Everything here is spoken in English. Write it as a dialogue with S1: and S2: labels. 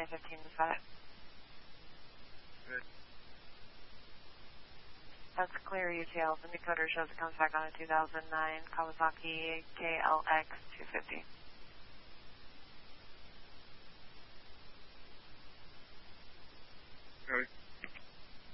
S1: 2015 Messiah.
S2: Good.
S1: That's clear UTL. The decoder shows it comes back on a 2009 Kawasaki KLX 250.